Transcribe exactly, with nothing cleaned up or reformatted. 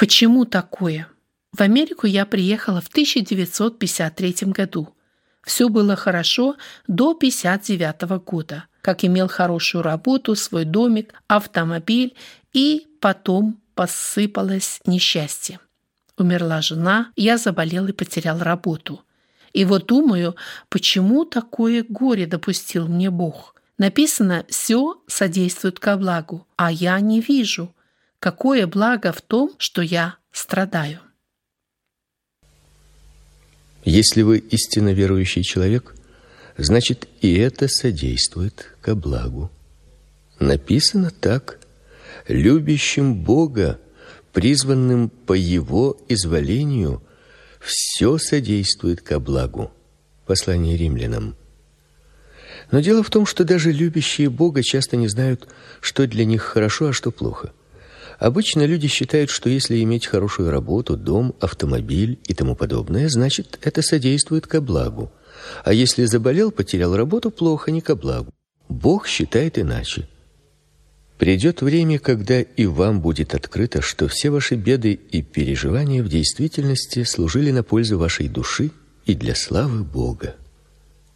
Почему такое? В Америку я приехала в тысяча девятьсот пятьдесят третьем году. Все было хорошо до пятьдесят девятого года, как имел хорошую работу, свой домик, автомобиль, и потом посыпалось несчастье. Умерла жена, я заболел и потерял работу. И вот думаю, почему такое горе допустил мне Бог? Написано, все содействует ко благу, а я не вижу, какое благо в том, что я страдаю. Если вы истинно верующий человек, значит, и это содействует ко благу. Написано так: любящим Бога, призванным по Его изволению, все содействует ко благу. Послание Римлянам. Но дело в том, что даже любящие Бога часто не знают, что для них хорошо, а что плохо. Обычно люди считают, что если иметь хорошую работу, дом, автомобиль и тому подобное, значит, это содействует ко благу. А если заболел, потерял работу, плохо, не ко благу. Бог считает иначе. Придет время, когда и вам будет открыто, что все ваши беды и переживания в действительности служили на пользу вашей души и для славы Бога.